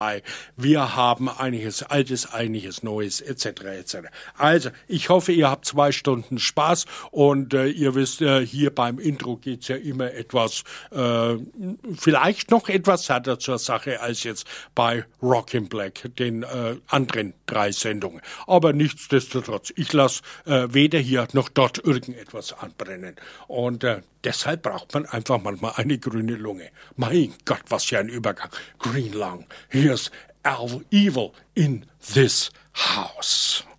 Wir haben einiges Altes, einiges Neues, etc. etc. Also, ich hoffe, ihr habt 2 Stunden Spaß und ihr wisst, hier beim Intro geht's ja immer etwas, vielleicht noch etwas härter zur Sache als jetzt bei Rockin' Black, den anderen 3 Sendungen. Aber nichtsdestotrotz, ich lasse weder hier noch dort irgendetwas anbrennen. Und deshalb braucht man einfach manchmal eine grüne Lunge. Mein Gott, was für ein Übergang. Green Lung. Here's Evil in This House.